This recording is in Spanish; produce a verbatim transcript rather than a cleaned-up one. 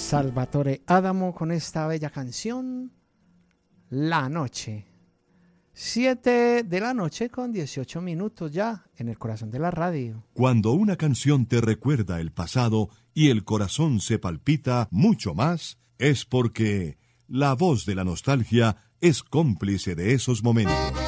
Salvatore Adamo con esta bella canción, La Noche. Siete de la noche con dieciocho minutos ya en el corazón de la radio. Cuando una canción te recuerda el pasado y el corazón se palpita mucho más, es porque la voz de la nostalgia es cómplice de esos momentos.